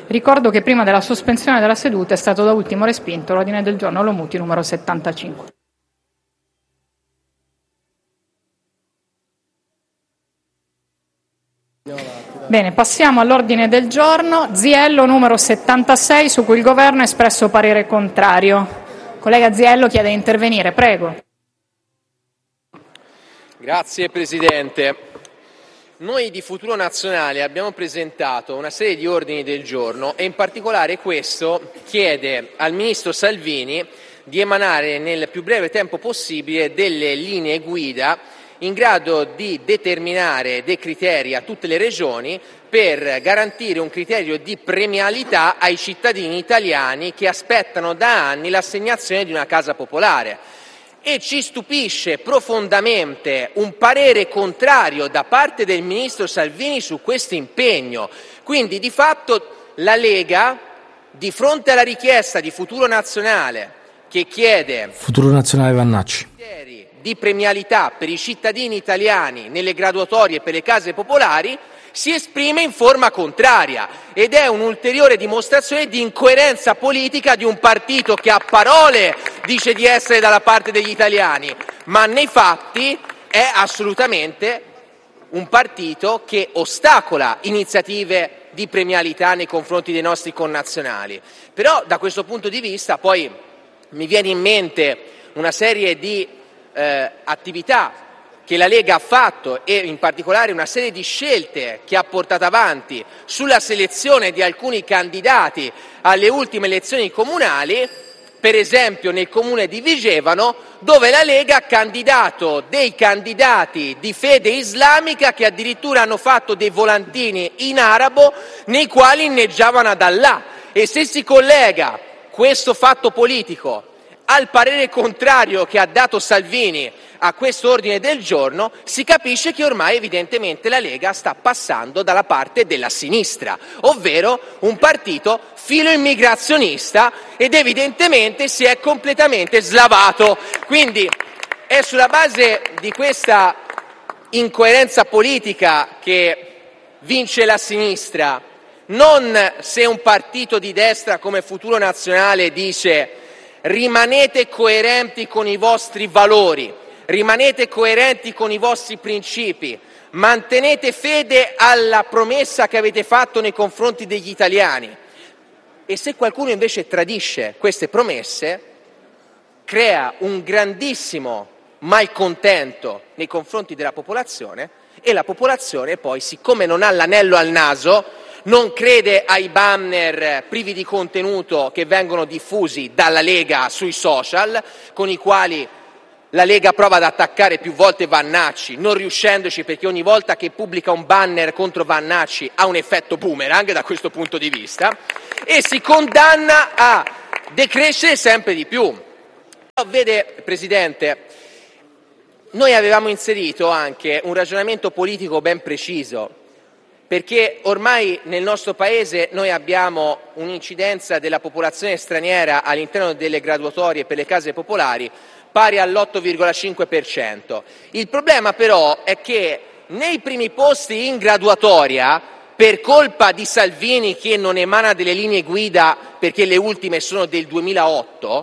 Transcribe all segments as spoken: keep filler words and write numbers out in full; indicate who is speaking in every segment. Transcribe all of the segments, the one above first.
Speaker 1: Ricordo che prima della sospensione della seduta è stato da ultimo respinto l'ordine del giorno Lomuti numero settantacinque. Bene, passiamo all'ordine del giorno. Ziello numero settantasei, su cui il Governo ha espresso parere contrario. Collega Ziello chiede di intervenire, prego.
Speaker 2: Grazie Presidente. Noi di Futuro Nazionale abbiamo presentato una serie di ordini del giorno e in particolare questo chiede al Ministro Salvini di emanare nel più breve tempo possibile delle linee guida in grado di determinare dei criteri a tutte le regioni per garantire un criterio di premialità ai cittadini italiani che aspettano da anni l'assegnazione di una casa popolare. E ci stupisce profondamente un parere contrario da parte del Ministro Salvini su questo impegno. Quindi di fatto la Lega, di fronte alla richiesta di Futuro Nazionale che chiede
Speaker 3: Futuro Nazionale Vannacci
Speaker 2: di premialità per i cittadini italiani nelle graduatorie per le case popolari, si esprime in forma contraria ed è un'ulteriore dimostrazione di incoerenza politica di un partito che a parole dice di essere dalla parte degli italiani, ma nei fatti è assolutamente un partito che ostacola iniziative di premialità nei confronti dei nostri connazionali. Però da questo punto di vista poi mi viene in mente una serie di eh, attività che la Lega ha fatto e in particolare una serie di scelte che ha portato avanti sulla selezione di alcuni candidati alle ultime elezioni comunali, per esempio nel comune di Vigevano, dove la Lega ha candidato dei candidati di fede islamica che addirittura hanno fatto dei volantini in arabo nei quali inneggiavano ad Allah. E se si collega questo fatto politico al parere contrario che ha dato Salvini a questo ordine del giorno, si capisce che ormai evidentemente la Lega sta passando dalla parte della sinistra, ovvero un partito filo-immigrazionista, ed evidentemente si è completamente slavato. Quindi è sulla base di questa incoerenza politica che vince la sinistra, non se un partito di destra come Futuro Nazionale dice rimanete coerenti con i vostri valori, rimanete coerenti con i vostri principi, mantenete fede alla promessa che avete fatto nei confronti degli italiani. E se qualcuno invece tradisce queste promesse, crea un grandissimo malcontento nei confronti della popolazione e la popolazione poi, siccome non ha l'anello al naso, non crede ai banner privi di contenuto che vengono diffusi dalla Lega sui social, con i quali la Lega prova ad attaccare più volte Vannacci, non riuscendoci perché ogni volta che pubblica un banner contro Vannacci ha un effetto boomerang da questo punto di vista, e si condanna a decrescere sempre di più. Però, vede, Presidente, noi avevamo inserito anche un ragionamento politico ben preciso, perché ormai nel nostro Paese noi abbiamo un'incidenza della popolazione straniera all'interno delle graduatorie per le case popolari pari all'otto virgola cinque per cento. Il problema però è che nei primi posti in graduatoria, per colpa di Salvini che non emana delle linee guida perché le ultime sono del duemilaotto,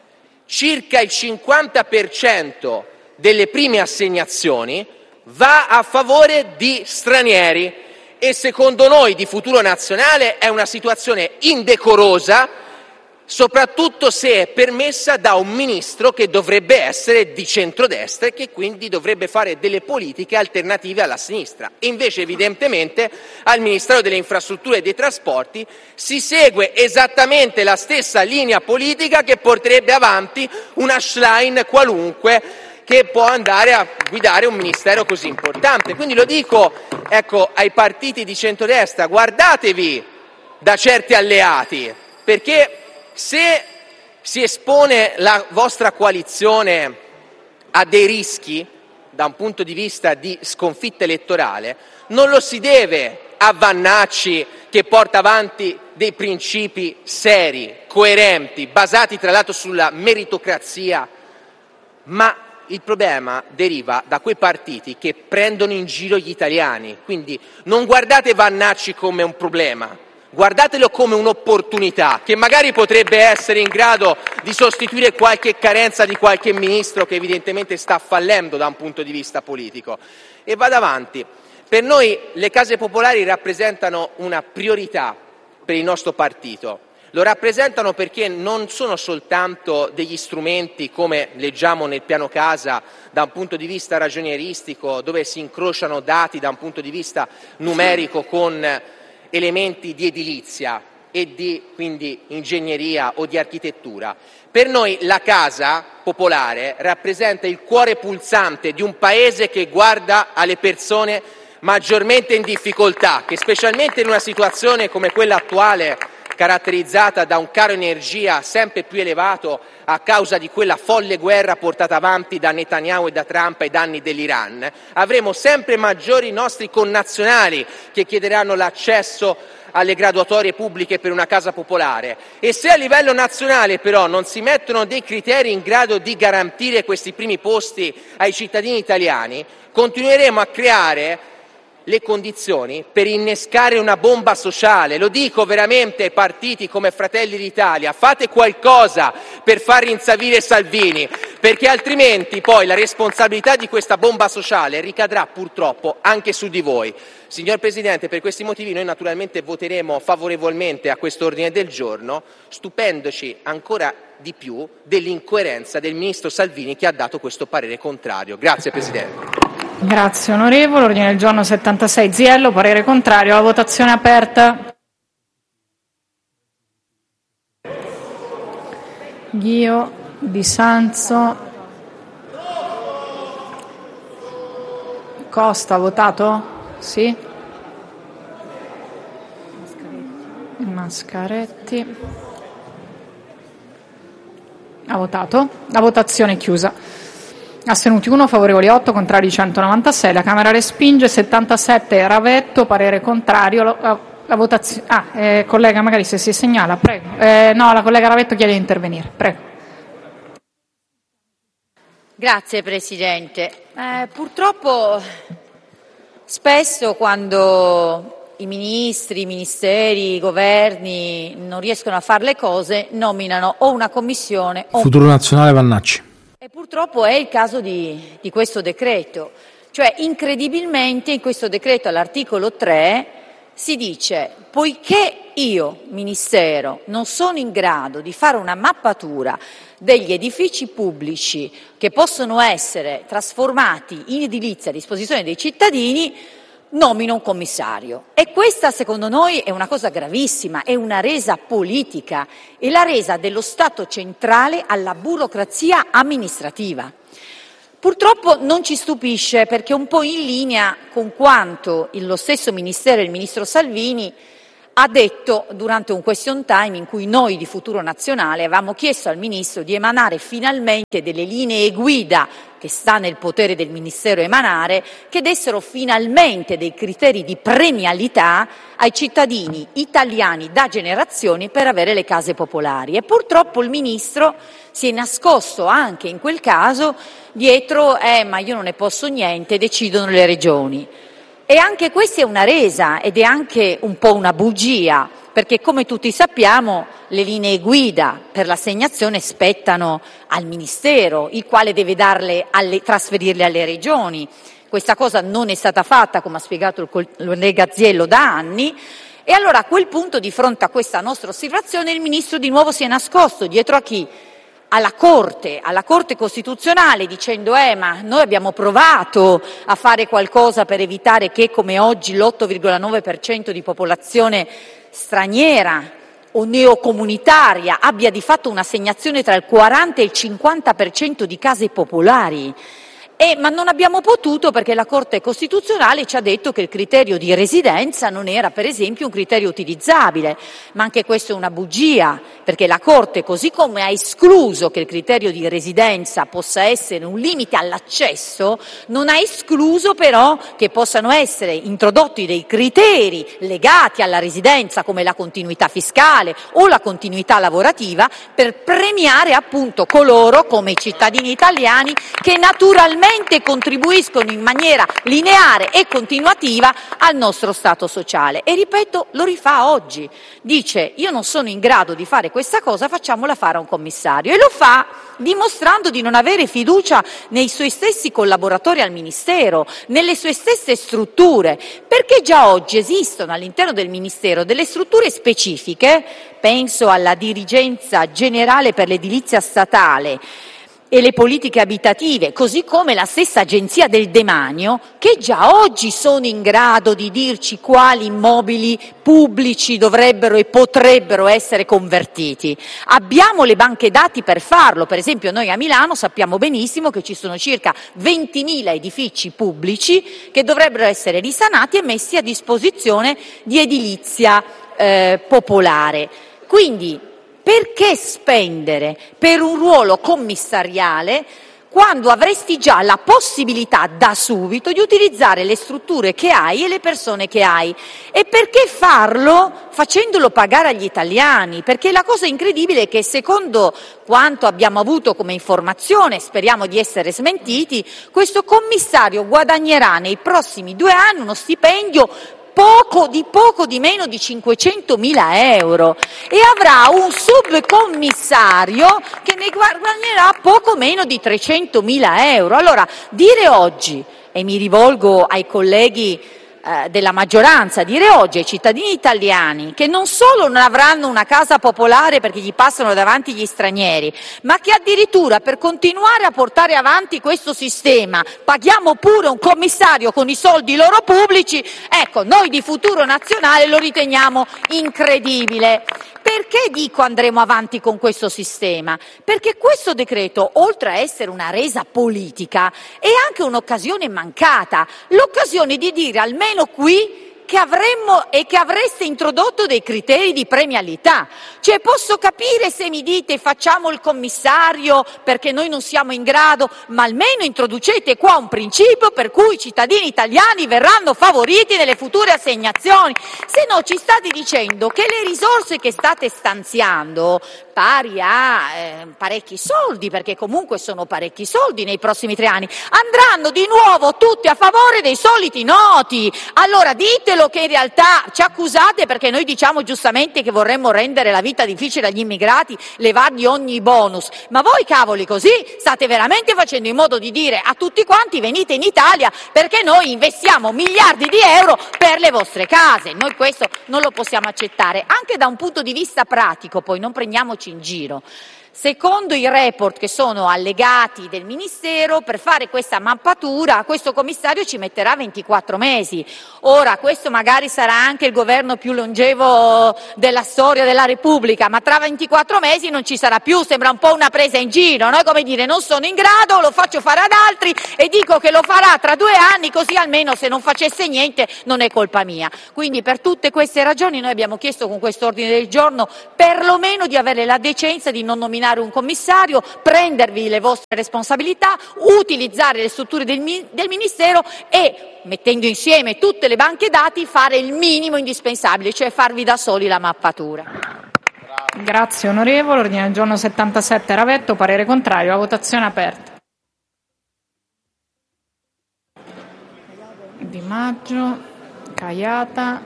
Speaker 2: circa il cinquanta per cento delle prime assegnazioni va a favore di stranieri. E secondo noi di Futuro Nazionale è una situazione indecorosa, soprattutto se è permessa da un ministro che dovrebbe essere di centrodestra e che quindi dovrebbe fare delle politiche alternative alla sinistra. E invece evidentemente al Ministero delle Infrastrutture e dei Trasporti si segue esattamente la stessa linea politica che porterebbe avanti una Schlein qualunque che può andare a guidare un ministero così importante. Quindi lo dico, ecco, ai partiti di centrodestra: guardatevi da certi alleati, perché se si espone la vostra coalizione a dei rischi da un punto di vista di sconfitta elettorale, non lo si deve a Vannacci, che porta avanti dei principi seri, coerenti, basati tra l'altro sulla meritocrazia, ma il problema deriva da quei partiti che prendono in giro gli italiani. Quindi non guardate Vannacci come un problema, guardatelo come un'opportunità che magari potrebbe essere in grado di sostituire qualche carenza di qualche ministro che evidentemente sta fallendo da un punto di vista politico. E vado avanti. Per noi le case popolari rappresentano una priorità per il nostro partito. Lo rappresentano perché non sono soltanto degli strumenti, come leggiamo nel piano casa, da un punto di vista ragionieristico, dove si incrociano dati da un punto di vista numerico con elementi di edilizia e di quindi ingegneria o di architettura. Per noi la casa popolare rappresenta il cuore pulsante di un paese che guarda alle persone maggiormente in difficoltà, che specialmente in una situazione come quella attuale, caratterizzata da un caro energia sempre più elevato a causa di quella folle guerra portata avanti da Netanyahu e da Trump ai danni dell'Iran, avremo sempre maggiori nostri connazionali che chiederanno l'accesso alle graduatorie pubbliche per una casa popolare. E se a livello nazionale però non si mettono dei criteri in grado di garantire questi primi posti ai cittadini italiani, continueremo a creare le condizioni per innescare una bomba sociale. Lo dico veramente ai partiti come Fratelli d'Italia: fate qualcosa per far rinsavire Salvini, perché altrimenti poi la responsabilità di questa bomba sociale ricadrà purtroppo anche su di voi. Signor Presidente, per questi motivi noi naturalmente voteremo favorevolmente a questo ordine del giorno, stupendoci ancora di più dell'incoerenza del Ministro Salvini, che ha dato questo parere contrario. Grazie Presidente.
Speaker 1: Grazie onorevole. Ordine del giorno settantasei Ziello, parere contrario. La votazione è aperta. Ghio, Di Sanzo, Costa, votato? Sì. Mascaretti. Ha votato. La votazione è chiusa. Astenuti uno, favorevoli otto, contrari centonovantasei. La Camera respinge. settantasette Ravetto, parere contrario. La, la votazione. Ah, eh, collega, magari se si segnala, prego. Eh, no, la collega Ravetto chiede di intervenire. Prego.
Speaker 3: Grazie Presidente. Eh, purtroppo spesso quando i ministri, i ministeri, i governi non riescono a fare le cose, nominano o una commissione o
Speaker 4: Futuro Nazionale Vannacci.
Speaker 3: E purtroppo è il caso di, di questo decreto. Cioè, incredibilmente, in questo decreto all'articolo tre si dice: poiché io, Ministero, non sono in grado di fare una mappatura degli edifici pubblici che possono essere trasformati in edilizia a disposizione dei cittadini, nomino un commissario. E questa, secondo noi, è una cosa gravissima, è una resa politica, è la resa dello Stato centrale alla burocrazia amministrativa. Purtroppo non ci stupisce, perché è un po' in linea con quanto lo stesso Ministero e il Ministro Salvini ha detto durante un question time in cui noi di Futuro Nazionale avevamo chiesto al Ministro di emanare finalmente delle linee guida, che sta nel potere del Ministero emanare, che dessero finalmente dei criteri di premialità ai cittadini italiani da generazioni per avere le case popolari. E purtroppo il Ministro si è nascosto anche in quel caso dietro «eh, ma io non ne posso niente, decidono le regioni». E anche questa è una resa ed è anche un po' una bugia, perché come tutti sappiamo le linee guida per l'assegnazione spettano al Ministero, il quale deve darle alle, trasferirle alle regioni. Questa cosa non è stata fatta, come ha spiegato il collega Ziello, da anni. E allora a quel punto, di fronte a questa nostra osservazione, il Ministro di nuovo si è nascosto dietro a chi? Alla Corte, alla Corte Costituzionale, dicendo eh ma noi abbiamo provato a fare qualcosa per evitare che, come oggi, l'otto virgola nove per cento di popolazione straniera o neocomunitaria abbia di fatto un'assegnazione tra il quaranta e il cinquanta per cento di case popolari. Eh, ma non abbiamo potuto perché la Corte Costituzionale ci ha detto che il criterio di residenza non era, per esempio, un criterio utilizzabile. Ma anche questo è una bugia, perché la Corte, così come ha escluso che il criterio di residenza possa essere un limite all'accesso, non ha escluso però che possano essere introdotti dei criteri legati alla residenza, come la continuità fiscale o la continuità lavorativa, per premiare appunto coloro, come i cittadini italiani, che naturalmente sicuramente contribuiscono in maniera lineare e continuativa al nostro Stato sociale. E ripeto, lo rifà oggi. Dice: io non sono in grado di fare questa cosa, facciamola fare a un commissario. E lo fa dimostrando di non avere fiducia nei suoi stessi collaboratori al Ministero, nelle sue stesse strutture, perché già oggi esistono all'interno del Ministero delle strutture specifiche, penso alla dirigenza generale per l'edilizia statale e le politiche abitative, così come la stessa Agenzia del Demanio, che già oggi sono in grado di dirci quali immobili pubblici dovrebbero e potrebbero essere convertiti. Abbiamo le banche dati per farlo. Per esempio, noi a Milano sappiamo benissimo che ci sono circa ventimila edifici pubblici che dovrebbero essere risanati e messi a disposizione di edilizia eh, popolare. Quindi, perché spendere per un ruolo commissariale quando avresti già la possibilità da subito di utilizzare le strutture che hai e le persone che hai? E perché farlo facendolo pagare agli italiani? Perché la cosa incredibile è che, secondo quanto abbiamo avuto come informazione, speriamo di essere smentiti, questo commissario guadagnerà nei prossimi due anni uno stipendio Poco, di poco di meno di cinquecentomila euro e avrà un subcommissario che ne guadagnerà poco meno di trecentomila euro. Allora, dire oggi, e mi rivolgo ai colleghi eh, della maggioranza, dire oggi ai cittadini italiani che non solo non avranno una casa popolare perché gli passano davanti gli stranieri, ma che addirittura per continuare a portare avanti questo sistema paghiamo pure un commissario con i soldi loro pubblici, ecco, noi di Futuro Nazionale lo riteniamo incredibile. Perché dico andremo avanti con questo sistema? Perché questo decreto, oltre a essere una resa politica, è anche un'occasione mancata, l'occasione di dire almeno qui che avremmo e che avreste introdotto dei criteri di premialità. Cioè, posso capire se mi dite facciamo il commissario perché noi non siamo in grado, ma almeno introducete qua un principio per cui i cittadini italiani verranno favoriti nelle future assegnazioni. Se no ci state dicendo che le risorse che state stanziando, pari a eh, parecchi soldi, perché comunque sono parecchi soldi nei prossimi tre anni, andranno di nuovo tutti a favore dei soliti noti. Allora ditelo che in realtà ci accusate perché noi diciamo giustamente che vorremmo rendere la vita difficile agli immigrati, levargli ogni bonus, ma voi cavoli così state veramente facendo in modo di dire a tutti quanti venite in Italia perché noi investiamo miliardi di euro per le vostre case. Noi questo non lo possiamo accettare, anche da un punto di vista pratico, poi non prendiamoci in giro. Secondo i report che sono allegati del Ministero, per fare questa mappatura questo commissario ci metterà ventiquattro mesi. Ora, questo magari sarà anche il governo più longevo della storia della Repubblica, ma tra ventiquattro mesi non ci sarà più, sembra un po' una presa in giro, no? Come dire, non sono in grado, lo faccio fare ad altri e dico che lo farà tra due anni, così almeno se non facesse niente non è colpa mia. Quindi per tutte queste ragioni noi abbiamo chiesto con questo ordine del giorno perlomeno di avere la decenza di non nominare un commissario, prendervi le vostre responsabilità, utilizzare le strutture del, del Ministero e, mettendo insieme tutte le banche dati, fare il minimo indispensabile, cioè farvi da soli la mappatura.
Speaker 1: Grazie onorevole. Ordine del giorno settantasette Ravetto, parere contrario, la votazione è aperta. Di Maggio, Caiata,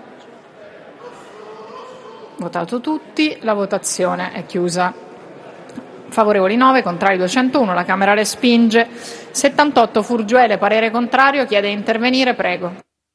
Speaker 1: votato tutti, la votazione è chiusa. Favorevoli nove, contrari duecentouno, la Camera respinge. settantotto Furgiuele, parere contrario, chiede di intervenire, prego.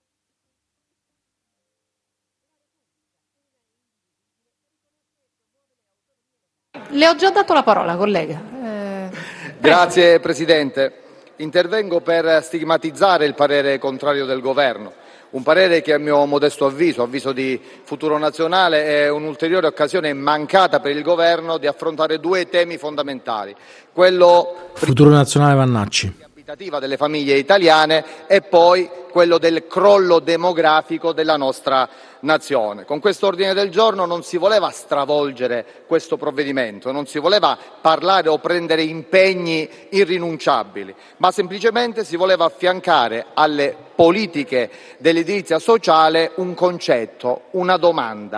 Speaker 1: Le ho già dato la parola, collega. Eh,
Speaker 4: Grazie Presidente. Intervengo per stigmatizzare il parere contrario del Governo. Un parere che, a mio modesto avviso, avviso di Futuro Nazionale, è un'ulteriore occasione mancata per il Governo di affrontare due temi fondamentali. Quello
Speaker 5: Futuro Nazionale Vannacci.
Speaker 4: abitativa delle famiglie italiane e poi quello del crollo demografico della nostra nazione. Con questo ordine del giorno non si voleva stravolgere questo provvedimento, non si voleva parlare o prendere impegni irrinunciabili, ma semplicemente si voleva affiancare alle politiche dell'edilizia sociale un concetto, una domanda: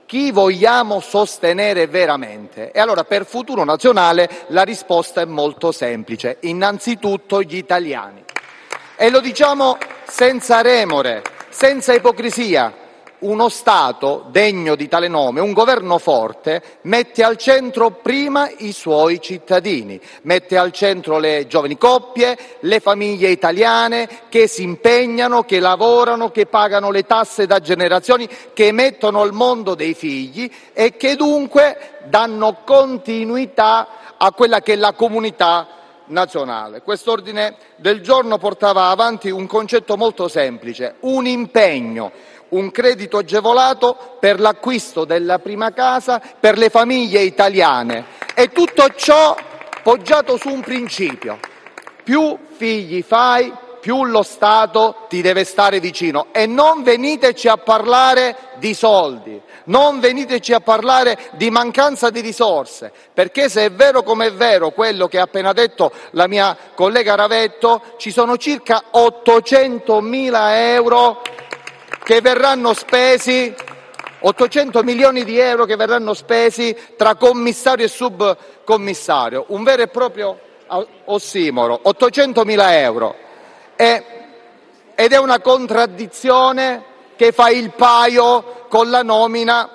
Speaker 4: Chi vogliamo sostenere veramente? E allora per Futuro Nazionale la risposta è molto semplice: innanzitutto gli italiani. E lo diciamo senza remore, senza ipocrisia. Uno Stato degno di tale nome, un governo forte, mette al centro prima i suoi cittadini, mette al centro le giovani coppie, le famiglie italiane che si impegnano, che lavorano, che pagano le tasse da generazioni, che mettono al mondo dei figli e che dunque danno continuità a quella che è la comunità nazionale. Quest'ordine del giorno portava avanti un concetto molto semplice: un impegno, un credito agevolato per l'acquisto della prima casa per le famiglie italiane, e tutto ciò poggiato su un principio: più figli fai, più lo Stato ti deve stare vicino. E non veniteci a parlare di soldi, non veniteci a parlare di mancanza di risorse, perché se è vero come è vero quello che ha appena detto la mia collega Ravetto, ci sono circa ottocentomila euro che verranno spesi, ottocento milioni di euro che verranno spesi tra commissario e subcommissario, un vero e proprio ossimoro, ottocentomila euro. E, ed è una contraddizione che fa il paio con la nomina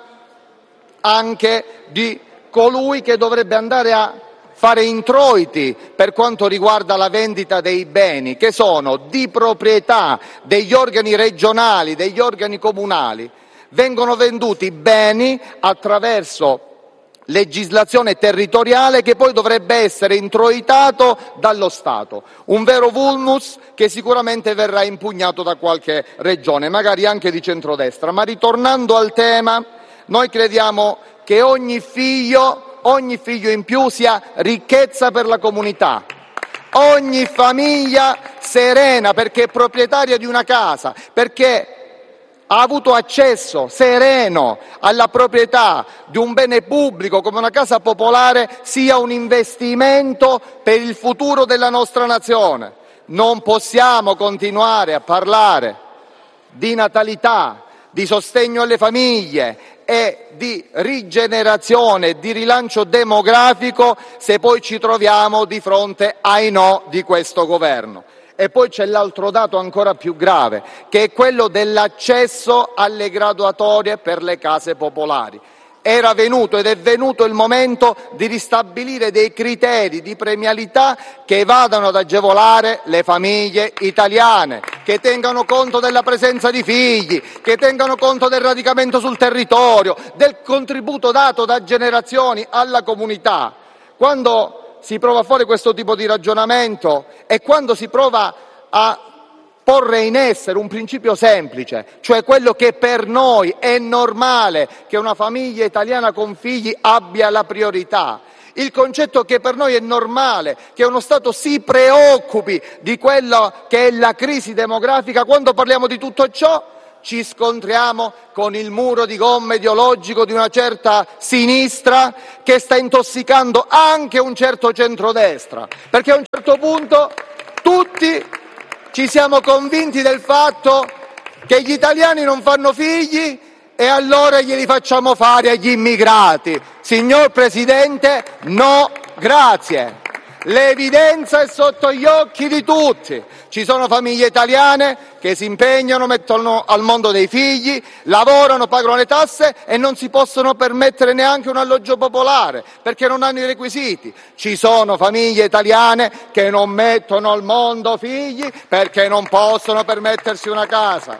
Speaker 4: anche di colui che dovrebbe andare a fare introiti per quanto riguarda la vendita dei beni che sono di proprietà degli organi regionali, degli organi comunali. Vengono venduti beni attraverso legislazione territoriale che poi dovrebbe essere introitato dallo Stato, un vero vulnus che sicuramente verrà impugnato da qualche regione, magari anche di centrodestra. Ma ritornando al tema, noi crediamo che ogni figlio Ogni figlio in più sia ricchezza per la comunità, ogni famiglia serena perché è proprietaria di una casa, perché ha avuto accesso sereno alla proprietà di un bene pubblico come una casa popolare, sia un investimento per il futuro della nostra nazione. Non possiamo continuare a parlare di natalità, di sostegno alle famiglie e di rigenerazione, di rilancio demografico se poi ci troviamo di fronte ai no di questo governo. E poi c'è l'altro dato ancora più grave, che è quello dell'accesso alle graduatorie per le case popolari. Era venuto ed è venuto il momento di ristabilire dei criteri di premialità che vadano ad agevolare le famiglie italiane, che tengano conto della presenza di figli, che tengano conto del radicamento sul territorio, del contributo dato da generazioni alla comunità. Quando si prova a fare questo tipo di ragionamento e quando si prova a porre in essere un principio semplice, cioè quello che per noi è normale che una famiglia italiana con figli abbia la priorità, il concetto che per noi è normale che uno Stato si preoccupi di quella che è la crisi demografica, quando parliamo di tutto ciò ci scontriamo con il muro di gomma ideologico di una certa sinistra che sta intossicando anche un certo centrodestra, perché a un certo punto tutti ci siamo convinti del fatto che gli italiani non fanno figli e allora glieli facciamo fare agli immigrati. Signor Presidente, no, grazie. L'evidenza è sotto gli occhi di tutti. Ci sono famiglie italiane che si impegnano, mettono al mondo dei figli, lavorano, pagano le tasse e non si possono permettere neanche un alloggio popolare perché non hanno i requisiti. Ci sono famiglie italiane che non mettono al mondo figli perché non possono permettersi una casa.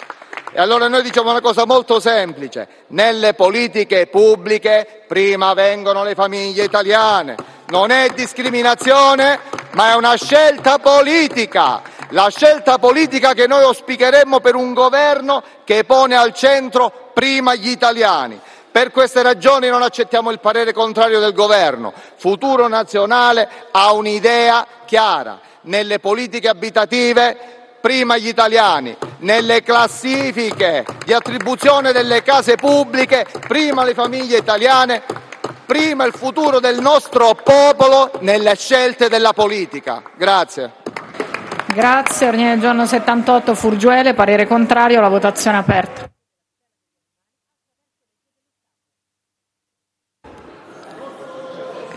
Speaker 4: E allora noi diciamo una cosa molto semplice: nelle politiche pubbliche prima vengono le famiglie italiane. Non è discriminazione, ma è una scelta politica. La scelta politica che noi auspicheremmo per un governo che pone al centro prima gli italiani. Per queste ragioni non accettiamo il parere contrario del governo. Futuro Nazionale ha un'idea chiara: nelle politiche abitative prima gli italiani, nelle classifiche di attribuzione delle case pubbliche prima le famiglie italiane, prima il futuro del nostro popolo nelle scelte della politica. Grazie.
Speaker 1: Grazie. Ordine del giorno settantotto Furgiuele, parere contrario, la votazione è aperta.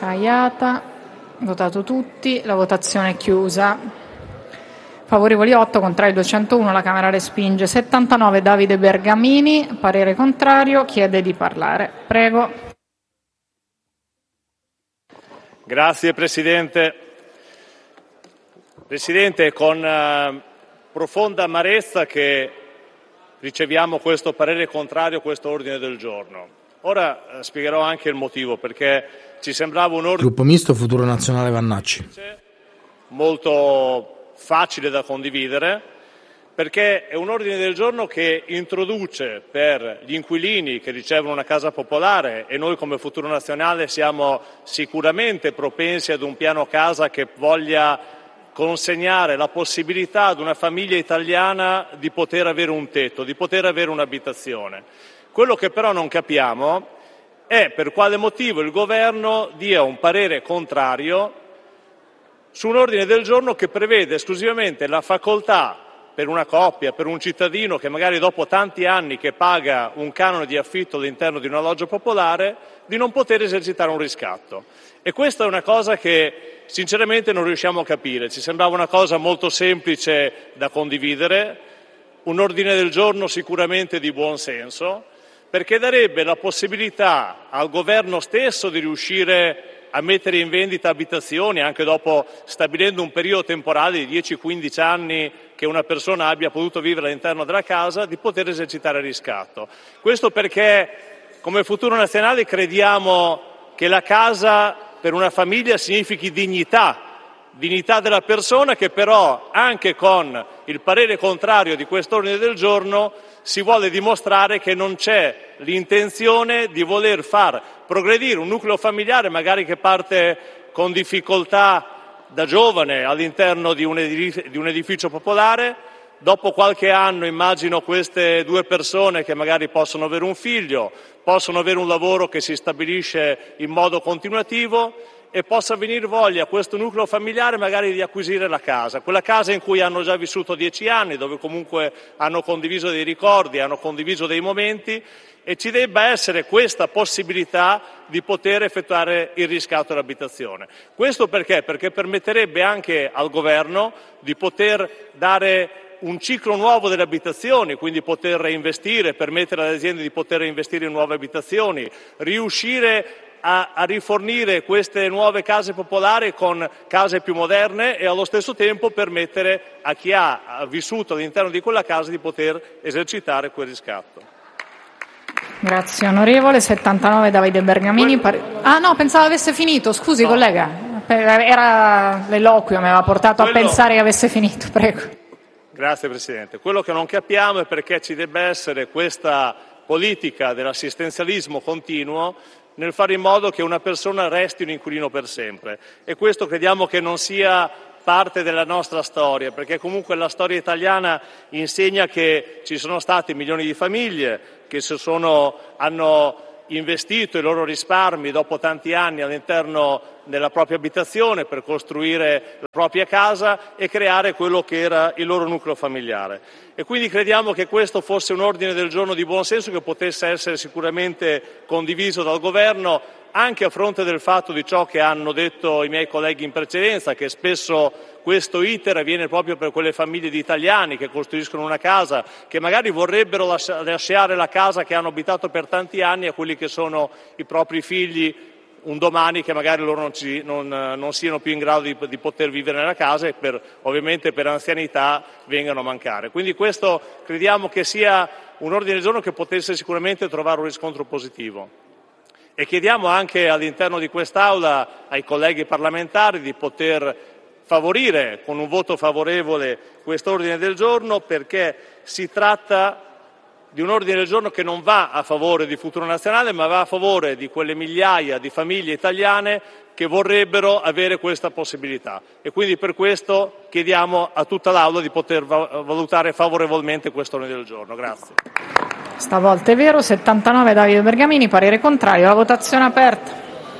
Speaker 1: Caiata, votato tutti, la votazione è chiusa. Favorevoli otto, contrari duecentouno, la Camera respinge. settantanove Davide Bergamini, parere contrario, chiede di parlare. Prego.
Speaker 6: Grazie Presidente. Presidente, è con eh, profonda amarezza che riceviamo questo parere contrario a questo ordine del giorno. Ora eh, spiegherò anche il motivo, perché ci sembrava un ordine
Speaker 5: Gruppo Misto Futuro Nazionale Vannacci.
Speaker 6: molto facile da condividere, perché è un ordine del giorno che introduce per gli inquilini che ricevono una casa popolare, e noi come Futuro Nazionale siamo sicuramente propensi ad un piano casa che voglia consegnare la possibilità ad una famiglia italiana di poter avere un tetto, di poter avere un'abitazione. Quello che però non capiamo è per quale motivo il Governo dia un parere contrario su un ordine del giorno che prevede esclusivamente la facoltà per una coppia, per un cittadino che magari dopo tanti anni che paga un canone di affitto all'interno di un alloggio popolare, di non poter esercitare un riscatto. E questa è una cosa che sinceramente non riusciamo a capire. Ci sembrava una cosa molto semplice da condividere, un ordine del giorno sicuramente di buon senso, perché darebbe la possibilità al Governo stesso di riuscire a mettere in vendita abitazioni, anche dopo stabilendo un periodo temporale di dieci quindici anni che una persona abbia potuto vivere all'interno della casa, di poter esercitare il riscatto. Questo perché come Futuro Nazionale crediamo che la casa per una famiglia significhi dignità, dignità della persona, che però anche con il parere contrario di quest'ordine del giorno si vuole dimostrare che non c'è l'intenzione di voler far progredire un nucleo familiare magari che parte con difficoltà da giovane all'interno di un edificio, di un edificio popolare. Dopo qualche anno immagino queste due persone che magari possono avere un figlio, possono avere un lavoro che si stabilisce in modo continuativo e possa venire voglia a questo nucleo familiare magari di acquisire la casa, quella casa in cui hanno già vissuto dieci anni, dove comunque hanno condiviso dei ricordi, hanno condiviso dei momenti, e ci debba essere questa possibilità di poter effettuare il riscatto dell'abitazione. Questo perché? Perché permetterebbe anche al Governo di poter dare un ciclo nuovo delle abitazioni, quindi poter reinvestire, permettere alle aziende di poter investire in nuove abitazioni, riuscire a, a rifornire queste nuove case popolari con case più moderne e allo stesso tempo permettere a chi ha vissuto all'interno di quella casa di poter esercitare quel riscatto.
Speaker 1: Grazie onorevole. settantanove Davide Bergamini. Pare... Ah no, pensavo avesse finito, scusi no. Collega, era l'eloquio, mi aveva portato Quello... a pensare che avesse finito, prego.
Speaker 6: Grazie Presidente. Quello che non capiamo è perché ci debba essere questa politica dell'assistenzialismo continuo nel fare in modo che una persona resti un inquilino per sempre, e questo crediamo che non sia parte della nostra storia, perché comunque la storia italiana insegna che ci sono stati milioni di famiglie che si sono, hanno investito i loro risparmi dopo tanti anni all'interno della propria abitazione per costruire la propria casa e creare quello che era il loro nucleo familiare. E quindi crediamo che questo fosse un ordine del giorno di buon senso che potesse essere sicuramente condiviso dal Governo, anche a fronte del fatto di ciò che hanno detto i miei colleghi in precedenza, che spesso questo iter avviene proprio per quelle famiglie di italiani che costruiscono una casa, che magari vorrebbero lasciare la casa che hanno abitato per tanti anni a quelli che sono i propri figli un domani, che magari loro non, ci, non, non siano più in grado di, di poter vivere nella casa e per, ovviamente per anzianità vengano a mancare. Quindi questo crediamo che sia un ordine del giorno che potesse sicuramente trovare un riscontro positivo. E chiediamo anche all'interno di quest'Aula ai colleghi parlamentari di poter favorire con un voto favorevole quest'ordine del giorno, perché si tratta di un ordine del giorno che non va a favore di Futuro Nazionale, ma va a favore di quelle migliaia di famiglie italiane che vorrebbero avere questa possibilità. E quindi per questo chiediamo a tutta l'Aula di poter valutare favorevolmente questo ordine del giorno. Grazie.
Speaker 1: Stavolta è vero. settantanove Davide Bergamini, parere contrario. La votazione aperta.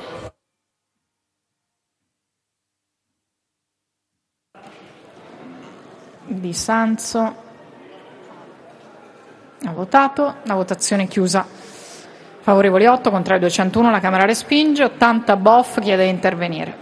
Speaker 1: Di Sanzo ha votato, la votazione è chiusa. Favorevoli otto, contrari duecentouno, la Camera respinge. ottanta Boff chiede di intervenire.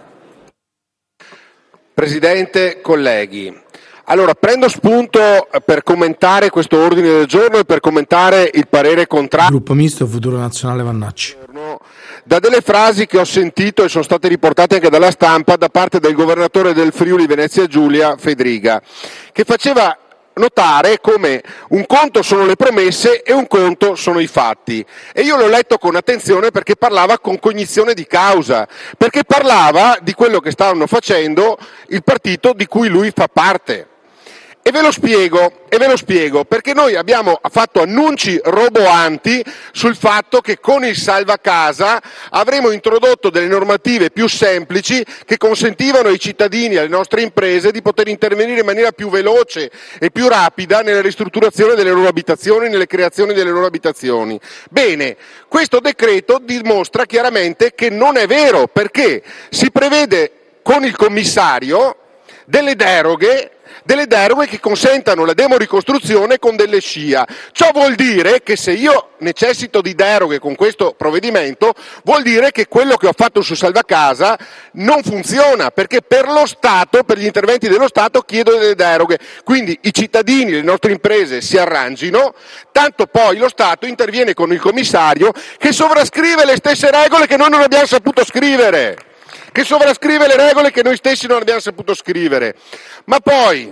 Speaker 7: Presidente, colleghi, allora prendo spunto per commentare questo ordine del giorno e per commentare il parere contrario.
Speaker 5: Gruppo Misto Futuro Nazionale Vannacci.
Speaker 7: Da delle frasi che ho sentito e sono state riportate anche dalla stampa da parte del governatore del Friuli Venezia Giulia, Fedriga, che faceva notare come un conto sono le promesse e un conto sono i fatti. E io l'ho letto con attenzione perché parlava con cognizione di causa, perché parlava di quello che stavano facendo il partito di cui lui fa parte. E ve lo spiego, e ve lo spiego, perché noi abbiamo fatto annunci roboanti sul fatto che con il salva casa avremo introdotto delle normative più semplici che consentivano ai cittadini e alle nostre imprese di poter intervenire in maniera più veloce e più rapida nella ristrutturazione delle loro abitazioni, nelle creazioni delle loro abitazioni. Bene, questo decreto dimostra chiaramente che non è vero, perché si prevede con il commissario delle deroghe delle deroghe che consentano la demoricostruzione con delle scia. Ciò vuol dire che se io necessito di deroghe con questo provvedimento, vuol dire che quello che ho fatto su Salvacasa non funziona, perché per lo Stato, per gli interventi dello Stato, chiedo delle deroghe. Quindi i cittadini, le nostre imprese si arrangino, tanto poi lo Stato interviene con il commissario che sovrascrive le stesse regole che noi non abbiamo saputo scrivere. che sovrascrive le regole che noi stessi non abbiamo saputo scrivere. Ma poi,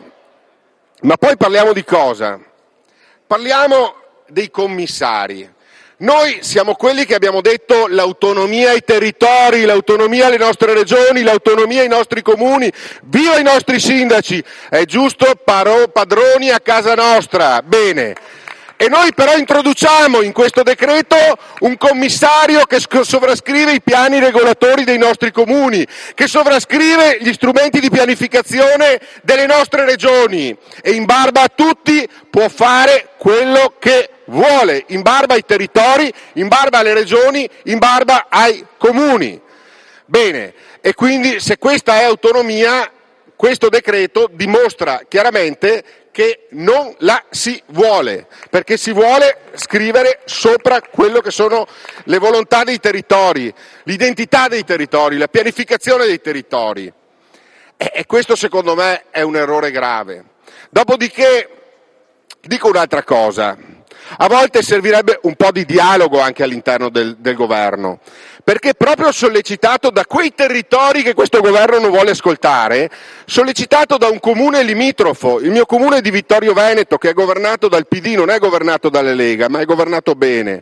Speaker 7: ma poi parliamo di cosa? Parliamo dei commissari. Noi siamo quelli che abbiamo detto l'autonomia ai territori, l'autonomia alle nostre regioni, l'autonomia ai nostri comuni, viva i nostri sindaci, è giusto paro, padroni a casa nostra, bene. E noi però introduciamo in questo decreto un commissario che sovrascrive i piani regolatori dei nostri comuni, che sovrascrive gli strumenti di pianificazione delle nostre regioni e in barba a tutti può fare quello che vuole, in barba ai territori, in barba alle regioni, in barba ai comuni. Bene, e quindi se questa è autonomia, questo decreto dimostra chiaramente che non la si vuole, perché si vuole scrivere sopra quello che sono le volontà dei territori, l'identità dei territori, la pianificazione dei territori. E, e questo secondo me è un errore grave. Dopodiché dico un'altra cosa. A volte servirebbe un po' di dialogo anche all'interno del, del governo, perché proprio sollecitato da quei territori che questo governo non vuole ascoltare, sollecitato da un comune limitrofo, il mio comune di Vittorio Veneto, che è governato dal P D, non è governato dalle Lega, ma è governato bene.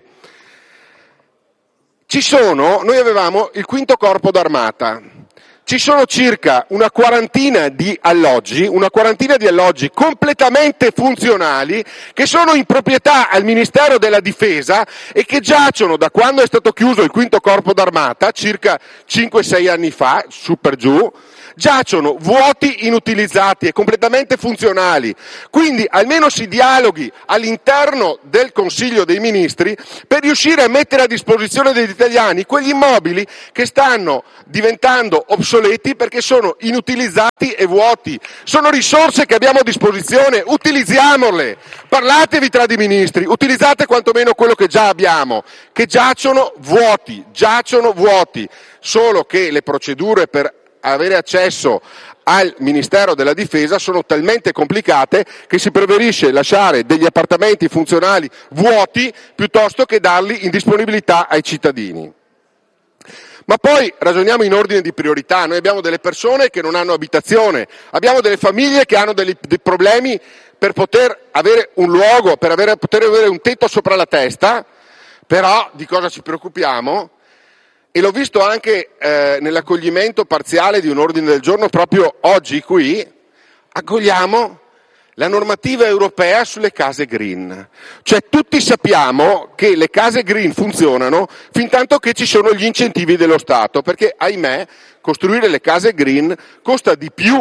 Speaker 7: Ci sono, noi avevamo il quinto corpo d'armata. Ci sono circa una quarantina di alloggi, una quarantina di alloggi completamente funzionali che sono in proprietà al Ministero della Difesa e che giacciono da quando è stato chiuso il quinto corpo d'armata, circa cinque sei anni fa, su per giù, giacciono vuoti, inutilizzati e completamente funzionali. Quindi almeno si dialoghi all'interno del Consiglio dei Ministri per riuscire a mettere a disposizione degli italiani quegli immobili che stanno diventando obsoleti perché sono inutilizzati e vuoti. Sono risorse che abbiamo a disposizione, utilizziamole. Parlatevi tra di ministri, utilizzate quantomeno quello che già abbiamo, che giacciono vuoti, giacciono vuoti. Solo che le procedure per avere accesso al Ministero della Difesa sono talmente complicate che si preferisce lasciare degli appartamenti funzionali vuoti piuttosto che darli in disponibilità ai cittadini. Ma poi ragioniamo in ordine di priorità. Noi abbiamo delle persone che non hanno abitazione, abbiamo delle famiglie che hanno dei, dei problemi per poter avere un luogo, per avere, poter avere un tetto sopra la testa, però di cosa ci preoccupiamo? E l'ho visto anche eh, nell'accoglimento parziale di un ordine del giorno proprio oggi qui, accogliamo la normativa europea sulle case green. Cioè tutti sappiamo che le case green funzionano fin tanto che ci sono gli incentivi dello Stato, perché ahimè costruire le case green costa di più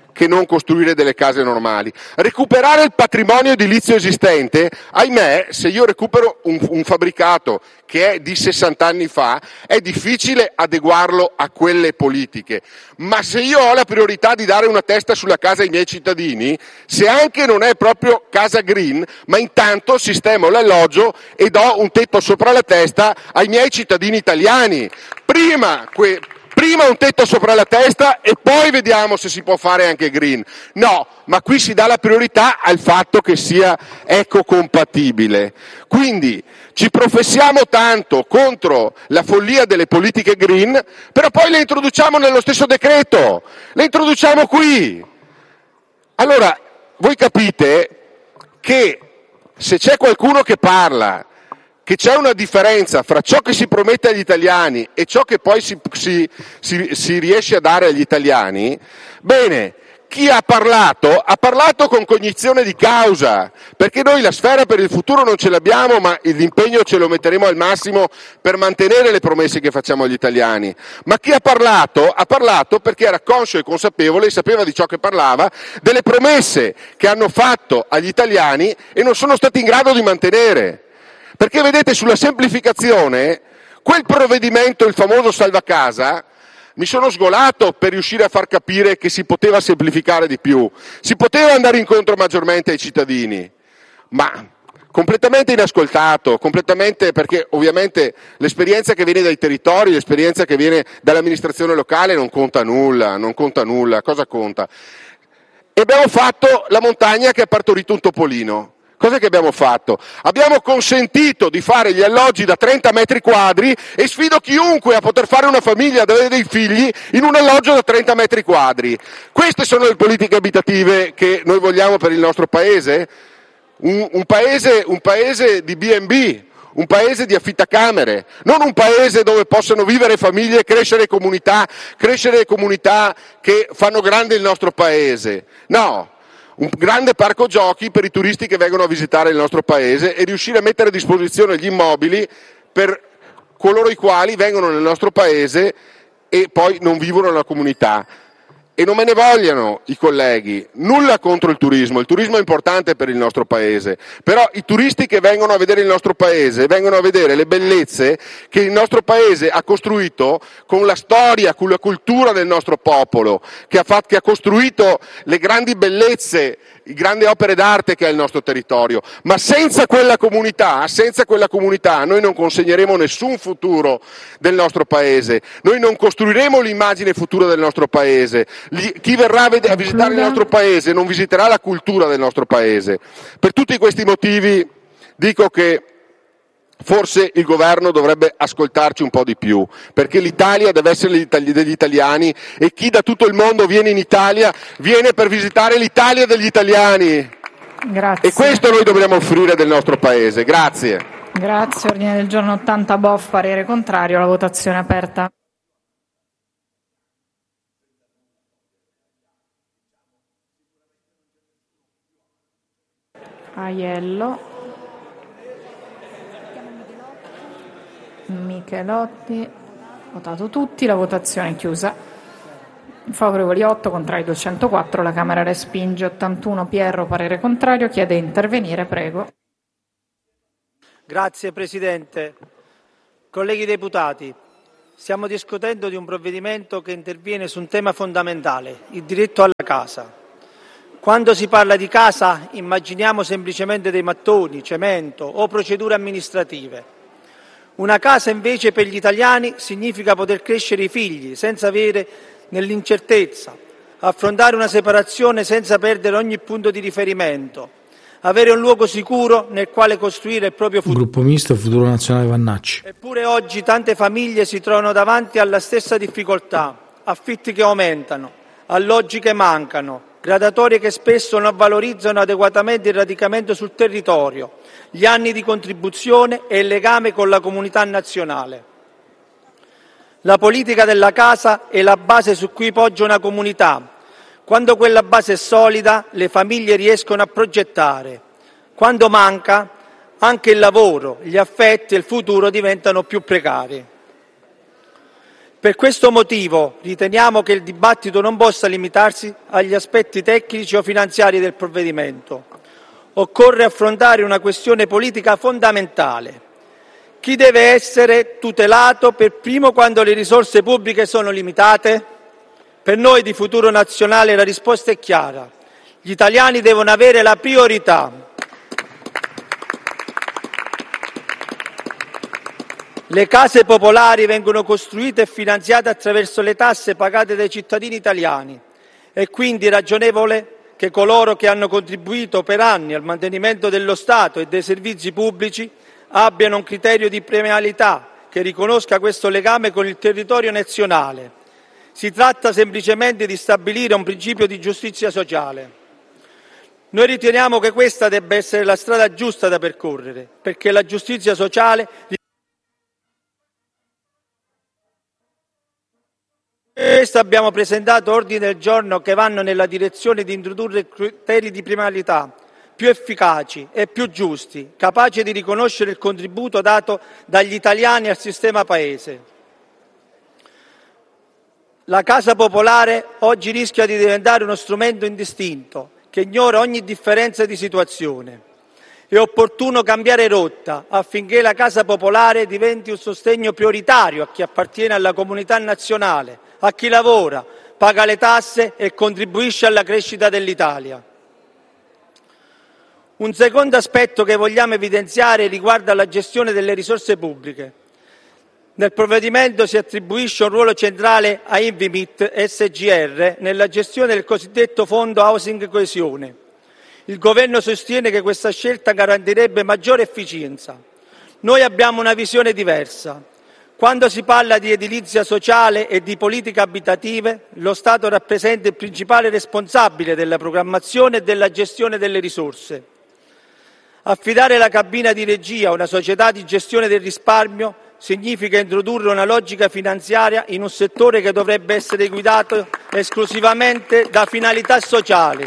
Speaker 7: che non costruire delle case normali. Recuperare il patrimonio edilizio esistente, ahimè, se io recupero un, un fabbricato che è di sessanta anni fa, è difficile adeguarlo a quelle politiche. Ma se io ho la priorità di dare una testa sulla casa ai miei cittadini, se anche non è proprio casa green, ma intanto sistemo l'alloggio e do un tetto sopra la testa ai miei cittadini italiani. Prima que- Prima un tetto sopra la testa e poi vediamo se si può fare anche green. No, ma qui si dà la priorità al fatto che sia ecocompatibile. Quindi ci professiamo tanto contro la follia delle politiche green, però poi le introduciamo nello stesso decreto, le introduciamo qui. Allora, voi capite che se c'è qualcuno che parla che c'è una differenza fra ciò che si promette agli italiani e ciò che poi si, si, si, si riesce a dare agli italiani, bene, chi ha parlato ha parlato con cognizione di causa, perché noi la sfera per il futuro non ce l'abbiamo, ma l'impegno ce lo metteremo al massimo per mantenere le promesse che facciamo agli italiani. Ma chi ha parlato ha parlato perché era conscio e consapevole e sapeva di ciò che parlava, delle promesse che hanno fatto agli italiani e non sono stati in grado di mantenere. Perché vedete, sulla semplificazione, quel provvedimento, il famoso salva casa, mi sono sgolato per riuscire a far capire che si poteva semplificare di più, si poteva andare incontro maggiormente ai cittadini, ma completamente inascoltato, completamente, perché ovviamente l'esperienza che viene dai territori, l'esperienza che viene dall'amministrazione locale non conta nulla, non conta nulla, cosa conta? E abbiamo fatto la montagna che ha partorito un topolino. Cosa che abbiamo fatto? Abbiamo consentito di fare gli alloggi da trenta metri quadri e sfido chiunque a poter fare una famiglia, ad avere dei figli in un alloggio da trenta metri quadri. Queste sono le politiche abitative che noi vogliamo per il nostro paese? Un, un paese, un paese di B and B, un paese di affittacamere, non un paese dove possono vivere famiglie e crescere comunità, crescere comunità che fanno grande il nostro paese. No. Un grande parco giochi per i turisti che vengono a visitare il nostro paese e riuscire a mettere a disposizione gli immobili per coloro i quali vengono nel nostro paese e poi non vivono nella comunità. E non me ne vogliano i colleghi, nulla contro il turismo, il turismo è importante per il nostro paese, però i turisti che vengono a vedere il nostro paese vengono a vedere le bellezze che il nostro paese ha costruito con la storia, con la cultura del nostro popolo, che ha, fatto, che ha costruito le grandi bellezze, le grandi opere d'arte che ha il nostro territorio, ma senza quella comunità, senza quella comunità noi non consegneremo nessun futuro del nostro paese, noi non costruiremo l'immagine futura del nostro paese. Chi verrà a visitare il nostro paese non visiterà la cultura del nostro paese. Per tutti questi motivi dico che forse il governo dovrebbe ascoltarci un po' di più, perché l'Italia deve essere degli italiani e chi da tutto il mondo viene in Italia viene per visitare l'Italia degli italiani.
Speaker 1: Grazie.
Speaker 7: E questo noi dobbiamo offrire del nostro paese. Grazie.
Speaker 1: Grazie. Ordine del giorno ottanta Boff, parere contrario, la votazione è aperta. Aiello, Michelotti, votato tutti, la votazione è chiusa. Favorevoli otto, contrari duecentoquattro, la Camera respinge. ottantuno Pierro, parere contrario, chiede di intervenire, prego.
Speaker 8: Grazie Presidente. Colleghi deputati, stiamo discutendo di un provvedimento che interviene su un tema fondamentale, il diritto alla casa. Quando si parla di casa immaginiamo semplicemente dei mattoni, cemento o procedure amministrative. Una casa invece per gli italiani significa poter crescere i figli senza avere nell'incertezza, affrontare una separazione senza perdere ogni punto di riferimento, avere un luogo sicuro nel quale costruire il proprio futuro.
Speaker 5: Gruppo Misto, Futuro Nazionale Vannacci.
Speaker 8: Eppure oggi tante famiglie si trovano davanti alla stessa difficoltà, affitti che aumentano, alloggi che mancano, gradatorie che spesso non valorizzano adeguatamente il radicamento sul territorio, gli anni di contribuzione e il legame con la comunità nazionale. La politica della casa è la base su cui poggia una comunità. Quando quella base è solida, le famiglie riescono a progettare. Quando manca, anche il lavoro, gli affetti e il futuro diventano più precari. Per questo motivo riteniamo che il dibattito non possa limitarsi agli aspetti tecnici o finanziari del provvedimento. Occorre affrontare una questione politica fondamentale. Chi deve essere tutelato per primo quando le risorse pubbliche sono limitate? Per noi di Futuro Nazionale la risposta è chiara. Gli italiani devono avere la priorità. Le case popolari vengono costruite e finanziate attraverso le tasse pagate dai cittadini italiani. È quindi ragionevole che coloro che hanno contribuito per anni al mantenimento dello Stato e dei servizi pubblici abbiano un criterio di premialità che riconosca questo legame con il territorio nazionale. Si tratta semplicemente di stabilire un principio di giustizia sociale. Noi riteniamo che questa debba essere la strada giusta da percorrere, perché la giustizia sociale questo abbiamo presentato ordini del giorno che vanno nella direzione di introdurre criteri di premialità più efficaci e più giusti, capaci di riconoscere il contributo dato dagli italiani al sistema Paese. La casa popolare oggi rischia di diventare uno strumento indistinto che ignora ogni differenza di situazione. È opportuno cambiare rotta affinché la casa popolare diventi un sostegno prioritario a chi appartiene alla comunità nazionale, a chi lavora, paga le tasse e contribuisce alla crescita dell'Italia. Un secondo aspetto che vogliamo evidenziare riguarda la gestione delle risorse pubbliche. Nel provvedimento si attribuisce un ruolo centrale a Invimit S G R nella gestione del cosiddetto Fondo Housing Coesione. Il Governo sostiene che questa scelta garantirebbe maggiore efficienza. Noi abbiamo una visione diversa. Quando si parla di edilizia sociale e di politiche abitative, lo Stato rappresenta il principale responsabile della programmazione e della gestione delle risorse. Affidare la cabina di regia a una società di gestione del risparmio significa introdurre una logica finanziaria in un settore che dovrebbe essere guidato esclusivamente da finalità sociali.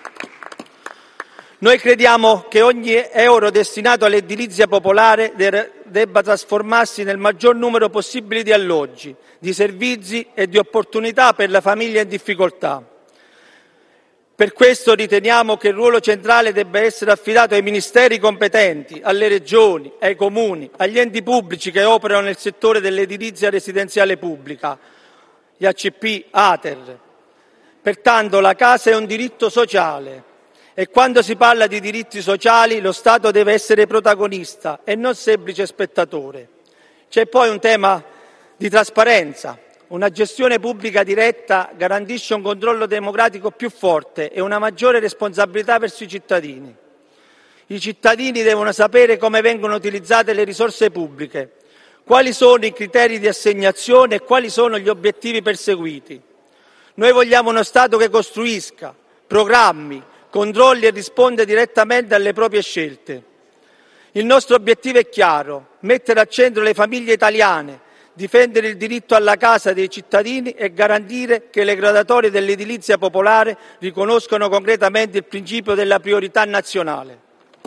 Speaker 8: Noi crediamo che ogni euro destinato all'edilizia popolare debba trasformarsi nel maggior numero possibile di alloggi, di servizi e di opportunità per la famiglia in difficoltà. Per questo riteniamo che il ruolo centrale debba essere affidato ai ministeri competenti, alle regioni, ai comuni, agli enti pubblici che operano nel settore dell'edilizia residenziale pubblica, gli A C P, Ater. Pertanto la casa è un diritto sociale e quando si parla di diritti sociali lo Stato deve essere protagonista e non semplice spettatore. C'è poi un tema di trasparenza. Una gestione pubblica diretta garantisce un controllo democratico più forte e una maggiore responsabilità verso i cittadini. I cittadini devono sapere come vengono utilizzate le risorse pubbliche, quali sono i criteri di assegnazione e quali sono gli obiettivi perseguiti. Noi vogliamo uno Stato che costruisca, programmi, controlli e risponda direttamente alle proprie scelte. Il nostro obiettivo è chiaro: mettere al centro le famiglie italiane, difendere il diritto alla casa dei cittadini e garantire che le graduatorie dell'edilizia popolare riconoscano concretamente il principio della priorità nazionale.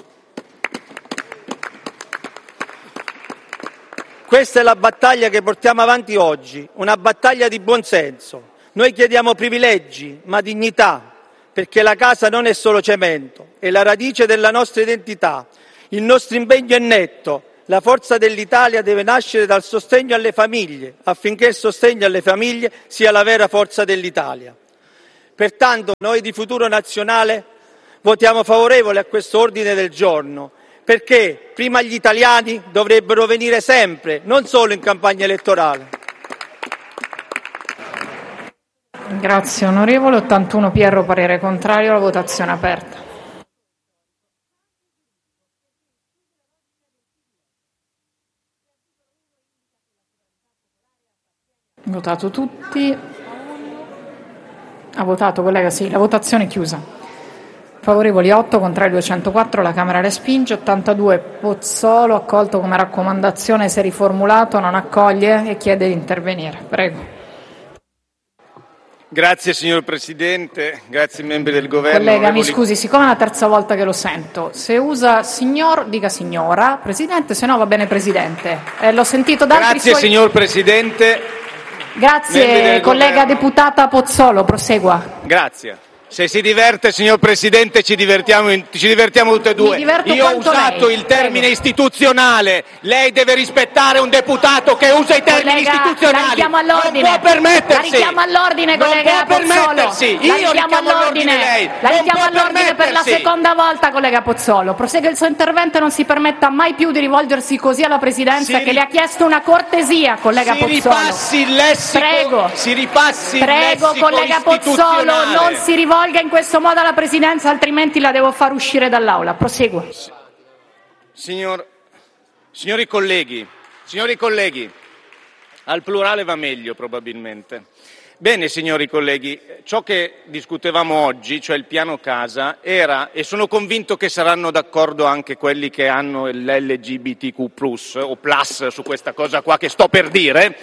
Speaker 8: Questa è la battaglia che portiamo avanti oggi, una battaglia di buonsenso. Noi chiediamo privilegi, ma dignità, perché la casa non è solo cemento, è la radice della nostra identità. Il nostro impegno è netto. La forza dell'Italia deve nascere dal sostegno alle famiglie, affinché il sostegno alle famiglie sia la vera forza dell'Italia. Pertanto noi di Futuro Nazionale votiamo favorevole a questo ordine del giorno, perché prima gli italiani dovrebbero venire sempre, non solo in campagna elettorale.
Speaker 1: Grazie onorevole. ottantuno Pierro, parere contrario, la votazione è aperta. Votato tutti. Ha votato, collega? Sì, la votazione è chiusa. Favorevoli otto, contrari duecentoquattro, la Camera respinge. ottantadue Pozzolo, accolto come raccomandazione, se riformulato, non accoglie e chiede di intervenire. Prego.
Speaker 9: Grazie signor Presidente, grazie membri del Governo.
Speaker 1: Collega,
Speaker 9: onorevoli...
Speaker 1: mi scusi, siccome è la terza volta che lo sento, se usa signor, dica signora, Presidente, se no va bene Presidente. Eh, l'ho sentito da altri
Speaker 9: Grazie
Speaker 1: suoi...
Speaker 9: signor Presidente.
Speaker 1: Grazie, collega deputata Pozzolo, prosegua.
Speaker 9: Grazie. Se si diverte, signor Presidente, ci divertiamo, in, ci divertiamo tutte e due. Io ho usato
Speaker 1: lei.
Speaker 9: il termine
Speaker 1: Prego.
Speaker 9: istituzionale. Lei deve rispettare un deputato che usa i termini
Speaker 1: collega,
Speaker 9: istituzionali.
Speaker 1: La richiamo all'ordine.
Speaker 9: Non può permettersi.
Speaker 1: La richiamo all'ordine, collega
Speaker 9: non può
Speaker 1: Pozzolo.
Speaker 9: permettersi.
Speaker 1: La
Speaker 9: Io
Speaker 1: richiamo
Speaker 9: richiamo all'ordine lei.
Speaker 1: La
Speaker 9: Non
Speaker 1: richiamo
Speaker 9: può
Speaker 1: all'ordine per la
Speaker 9: permettersi.
Speaker 1: seconda volta, collega Pozzolo. Prosegua il suo intervento e non si permetta mai più di rivolgersi così alla Presidenza,
Speaker 9: Si
Speaker 1: che
Speaker 9: ri-
Speaker 1: le ha chiesto una cortesia, collega
Speaker 9: Si
Speaker 1: Pozzolo.
Speaker 9: ripassi il lessico.
Speaker 1: Prego.
Speaker 9: Si ripassi il
Speaker 1: Prego,
Speaker 9: lessico
Speaker 1: collega Pozzolo,
Speaker 9: istituzionale.
Speaker 1: non si rivolga in questo modo alla Presidenza, altrimenti la devo far uscire dall'Aula. Prosegua.
Speaker 9: Signor, signori colleghi, signori colleghi, al plurale va meglio probabilmente. Bene, signori colleghi, ciò che discutevamo oggi, cioè il piano casa, era, e sono convinto che saranno d'accordo anche quelli che hanno l'L G B T Q plus o plus su questa cosa qua che sto per dire,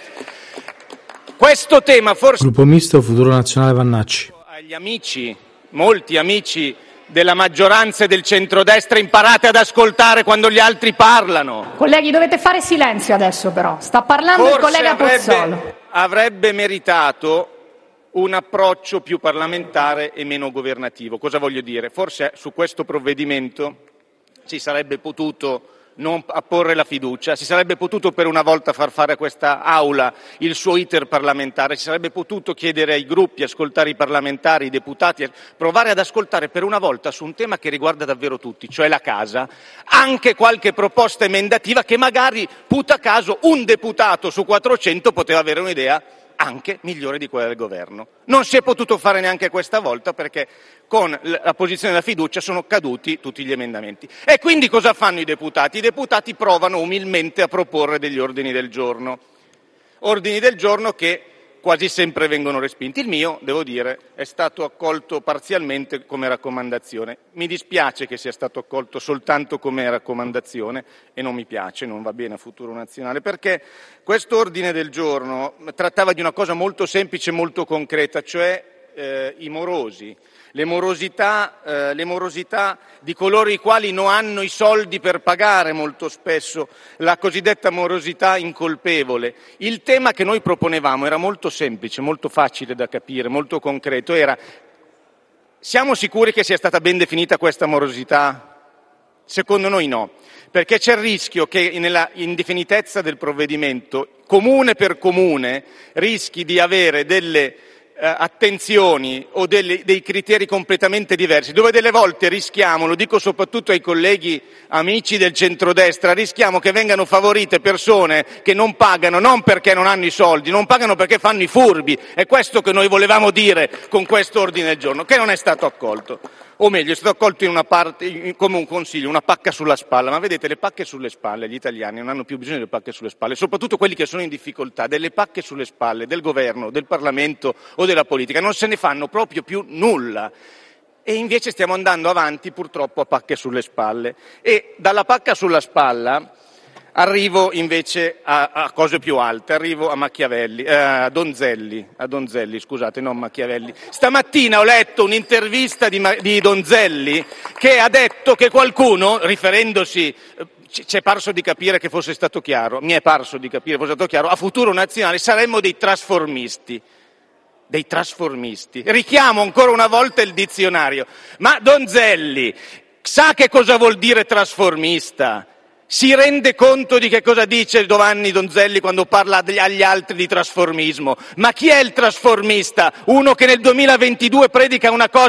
Speaker 9: questo tema forse...
Speaker 5: Gruppo Misto, Futuro Nazionale Vannacci.
Speaker 9: Agli amici, molti amici della maggioranza e del centrodestra, imparate ad ascoltare quando gli altri parlano.
Speaker 1: Colleghi, dovete fare silenzio adesso però. Sta parlando
Speaker 9: Forse
Speaker 1: il collega
Speaker 9: avrebbe,
Speaker 1: Pozzolo.
Speaker 9: avrebbe meritato un approccio più parlamentare e meno governativo. Cosa voglio dire? Forse su questo provvedimento si sarebbe potuto non apporre la fiducia, si sarebbe potuto per una volta far fare a questa Aula il suo iter parlamentare, si sarebbe potuto chiedere ai gruppi, ascoltare i parlamentari, i deputati, provare ad ascoltare per una volta su un tema che riguarda davvero tutti, cioè la casa, anche qualche proposta emendativa che magari, puta caso, un deputato su quattrocento poteva avere un'idea anche migliore di quella del governo. Non si è potuto fare neanche questa volta perché con la posizione della fiducia sono caduti tutti gli emendamenti. E quindi cosa fanno i deputati? I deputati provano umilmente a proporre degli ordini del giorno. Ordini del giorno che quasi sempre vengono respinti. Il mio, devo dire, è stato accolto parzialmente come raccomandazione. Mi dispiace che sia stato accolto soltanto come raccomandazione e non mi piace, non va bene a Futuro Nazionale, perché questo ordine del giorno trattava di una cosa molto semplice e molto concreta, cioè eh, i morosi. Le morosità, eh, le morosità di coloro i quali non hanno i soldi per pagare molto spesso, la cosiddetta morosità incolpevole. Il tema che noi proponevamo era molto semplice, molto facile da capire, molto concreto, era: siamo sicuri che sia stata ben definita questa morosità? Secondo noi no, perché c'è il rischio che nella indefinitezza del provvedimento, comune per comune, rischi di avere delle Uh, attenzioni o delle, dei criteri completamente diversi, dove delle volte rischiamo, lo dico soprattutto ai colleghi amici del centrodestra, rischiamo che vengano favorite persone che non pagano non perché non hanno i soldi, non pagano perché fanno i furbi. È questo che noi volevamo dire con questo ordine del giorno, che non è stato accolto. O meglio, è stato accolto in una parte, in, come un consiglio, una pacca sulla spalla. Ma vedete, le pacche sulle spalle, gli italiani non hanno più bisogno delle pacche sulle spalle, soprattutto quelli che sono in difficoltà. Delle pacche sulle spalle del governo, del Parlamento o della politica non se ne fanno proprio più nulla. E invece stiamo andando avanti purtroppo a pacche sulle spalle. E dalla pacca sulla spalla arrivo invece a, a cose più alte, arrivo a Machiavelli, eh, a Donzelli, a Donzelli, scusate, non Machiavelli. Stamattina ho letto un'intervista di, di Donzelli che ha detto che qualcuno, riferendosi, ci è parso di capire che fosse stato chiaro, mi è parso di capire che fosse stato chiaro, a Futuro Nazionale saremmo dei trasformisti. Dei trasformisti. Richiamo ancora una volta il dizionario. Ma Donzelli sa che cosa vuol dire trasformista? Si rende conto di che cosa dice Giovanni Donzelli quando parla agli altri di trasformismo? Ma chi è il trasformista? Uno che nel duemilaventidue predica una cosa